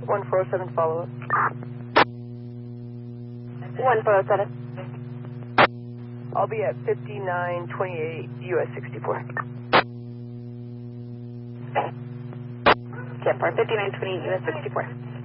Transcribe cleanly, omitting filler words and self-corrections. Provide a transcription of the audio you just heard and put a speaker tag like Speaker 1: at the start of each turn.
Speaker 1: 1407 follow-up.
Speaker 2: 1407.
Speaker 1: I'll be at 5928 US 64.
Speaker 2: 10-4, 5928 US 64.